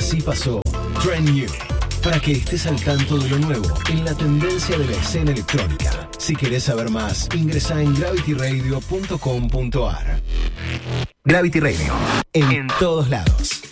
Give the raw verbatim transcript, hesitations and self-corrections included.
Así pasó Trend New, para que estés al tanto de lo nuevo en la tendencia de la escena electrónica. Si querés saber más, ingresa en gravity radio punto com punto a r. Gravity Radio, en, en todos lados.